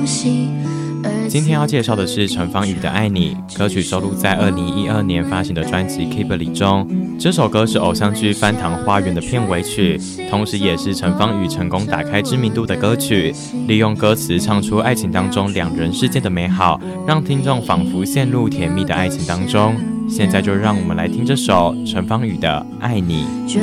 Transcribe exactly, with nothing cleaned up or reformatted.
今天要介绍的是陈芳语的《爱你》，歌曲收录在二零一二年发行的专辑《Keep》里中。这首歌是偶像剧《翻糖花园》的片尾曲，同时也是陈芳语成功打开知名度的歌曲。利用歌词唱出爱情当中两人世界的美好，让听众仿佛陷入甜蜜的爱情当中。现在就让我们来听这首陈芳语的《爱你》。